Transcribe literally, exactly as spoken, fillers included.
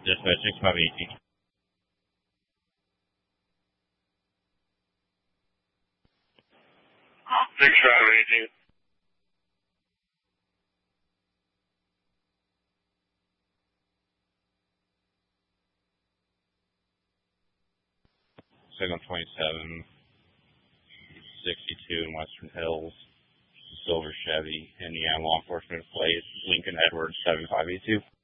Dispatch six five eighteen. six five eighteen. Signal twenty-seven sixty-two in Western Hills. Silver Chevy, Indiana law enforcement plate, Lincoln Edwards seven five eight two.